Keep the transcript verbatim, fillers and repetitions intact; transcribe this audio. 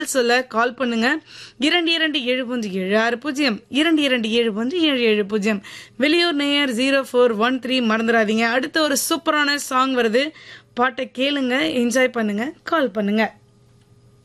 சொல்ல கால் பண்ணுங்க இரண்டு இரண்டு ஏழு ஒன்று ஏழு ஆறு பூஜ்ஜியம் இரண்டு இரண்டு ஏழு ஒன்று ஏழு ஏழு பூஜ்ஜியம். வெளியூர் நேயர் ஜீரோ ஃபோர் ஒன் த்ரீ மறந்துடாதீங்க. அடுத்த ஒரு சூப்பரான சாங் வருது, பாட்டை கேளுங்க, என்ஜாய் பண்ணுங்க, கால் பண்ணுங்க.